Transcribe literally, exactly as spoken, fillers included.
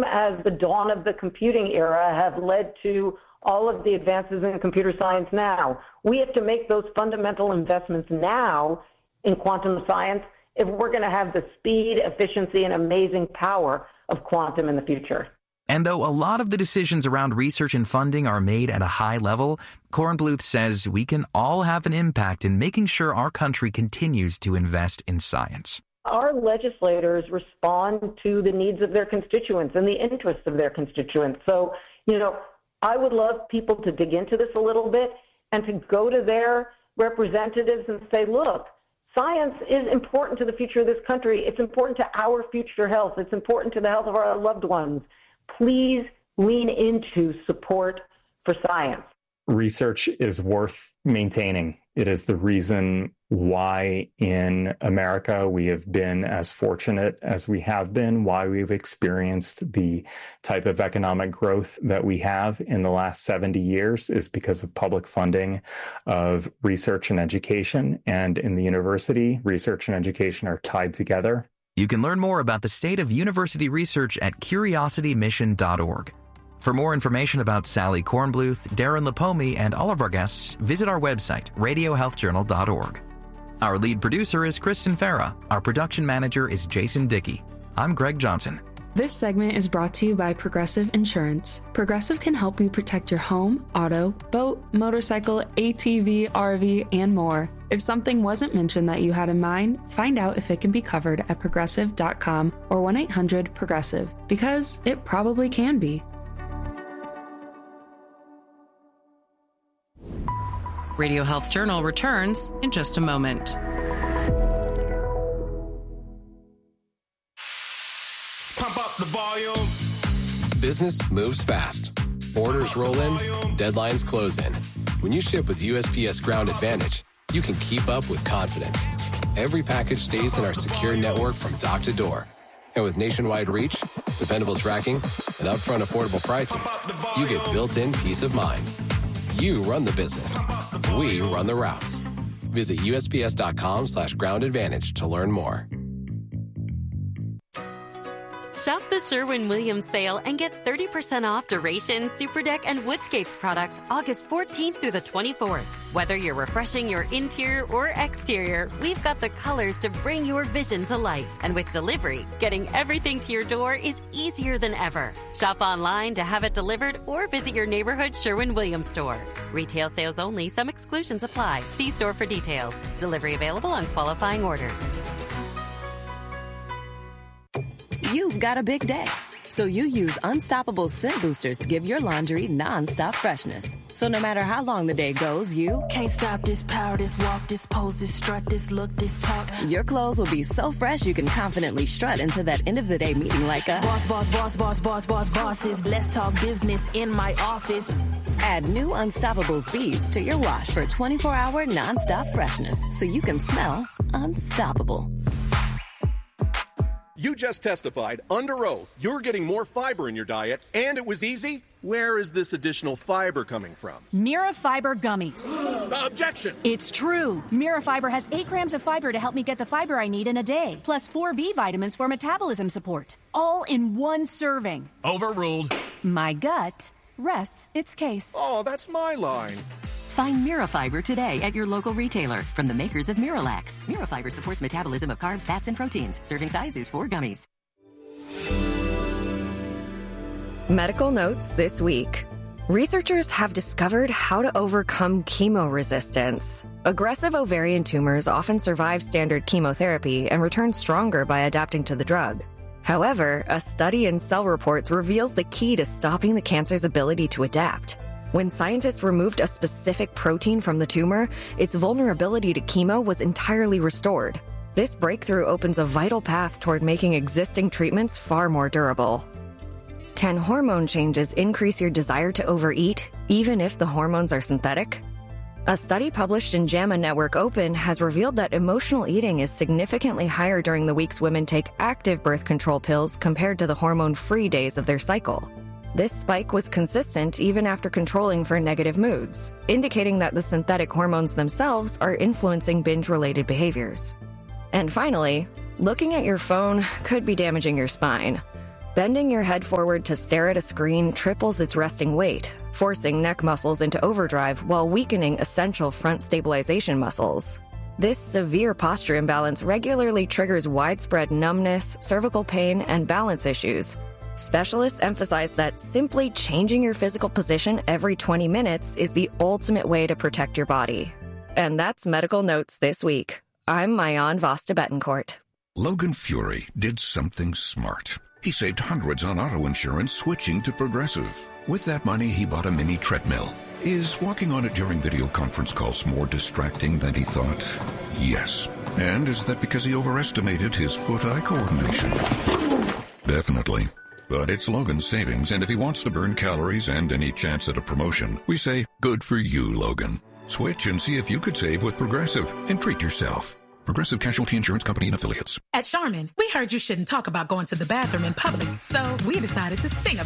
as the dawn of the computing era have led to all of the advances in computer science now. We have to make those fundamental investments now in quantum science if we're going to have the speed, efficiency, and amazing power of quantum in the future. And though a lot of the decisions around research and funding are made at a high level, Kornbluth says we can all have an impact in making sure our country continues to invest in science. Our legislators respond to the needs of their constituents and the interests of their constituents. So, you know, I would love people to dig into this a little bit and to go to their representatives and say, look, science is important to the future of this country. It's important to our future health. It's important to the health of our loved ones. Please lean into support for science. Research is worth maintaining. It is the reason why in America we have been as fortunate as we have been, why we've experienced the type of economic growth that we have in the last seventy years is because of public funding of research and education. And in the university, research and education are tied together. You can learn more about the state of university research at curiosity mission dot org. For more information about Sally Kornbluth, Darren Lipomi, and all of our guests, visit our website, radio health journal dot org. Our lead producer is Kristen Farah. Our production manager is Jason Dickey. I'm Greg Johnson. This segment is brought to you by Progressive Insurance. Progressive can help you protect your home, auto, boat, motorcycle, A T V, R V, and more. If something wasn't mentioned that you had in mind, find out if it can be covered at progressive dot com or one eight hundred progressive, because it probably can be. Radio Health Journal returns in just a moment. Pump up the volume. Business moves fast. Orders roll in, deadlines close in. When you ship with U S P S Ground Advantage, you can keep up with confidence. Every package stays in our secure network from dock to door. And with nationwide reach, dependable tracking, and upfront affordable pricing, you get built-in peace of mind. You run the business. We run the routes. Visit U S P S dot com slash ground advantage to learn more. Shop the Sherwin-Williams sale and get thirty percent off Duration, Superdeck, and Woodscapes products August fourteenth through the twenty-fourth. Whether you're refreshing your interior or exterior, we've got the colors to bring your vision to life. And with delivery, getting everything to your door is easier than ever. Shop online to have it delivered or visit your neighborhood Sherwin-Williams store. Retail sales only. Some exclusions apply. See store for details. Delivery available on qualifying orders. You've got a big day, so you use Unstoppable Scent Boosters to give your laundry nonstop freshness. So no matter how long the day goes, you can't stop this power, this walk, this pose, this strut, this look, this talk. Your clothes will be so fresh you can confidently strut into that end of the day meeting like a boss, boss, boss, boss, boss, boss, bosses. Let's talk business in my office. Add new Unstoppable beads to your wash for twenty-four hour nonstop freshness, so you can smell unstoppable. You just testified under oath you're getting more fiber in your diet, and it was easy. Where is this additional fiber coming from? Mira Fiber Gummies. Objection! It's true. Mira Fiber has eight grams of fiber to help me get the fiber I need in a day, plus four B vitamins for metabolism support, all in one serving. Overruled. My gut rests its case. Oh, that's my line. Find Mirafiber today at your local retailer from the makers of Miralax. Mirafiber supports metabolism of carbs, fats, and proteins. Serving size is four gummies. Medical notes this week. Researchers have discovered how to overcome chemo resistance. Aggressive ovarian tumors often survive standard chemotherapy and return stronger by adapting to the drug. However, a study in Cell Reports reveals the key to stopping the cancer's ability to adapt. When scientists removed a specific protein from the tumor, its vulnerability to chemo was entirely restored. This breakthrough opens a vital path toward making existing treatments far more durable. Can hormone changes increase your desire to overeat, even if the hormones are synthetic? A study published in JAMA Network Open has revealed that emotional eating is significantly higher during the weeks women take active birth control pills compared to the hormone-free days of their cycle. This spike was consistent even after controlling for negative moods, indicating that the synthetic hormones themselves are influencing binge-related behaviors. And finally, looking at your phone could be damaging your spine. Bending your head forward to stare at a screen triples its resting weight, forcing neck muscles into overdrive while weakening essential front stabilization muscles. This severe posture imbalance regularly triggers widespread numbness, cervical pain, and balance issues. Specialists emphasize that simply changing your physical position every twenty minutes is the ultimate way to protect your body. And that's Medical Notes this week. I'm Mayan Vasta Betancourt. Logan Fury did something smart. He saved hundreds on auto insurance switching to Progressive. With that money, he bought a mini treadmill. Is walking on it during video conference calls more distracting than he thought? Yes. And is that because he overestimated his foot-eye coordination? Definitely. But it's Logan's savings, and if he wants to burn calories and any chance at a promotion, we say, good for you, Logan. Switch and see if you could save with Progressive and treat yourself. Progressive Casualty Insurance Company and Affiliates. At Charmin, we heard you shouldn't talk about going to the bathroom in public, so we decided to sing about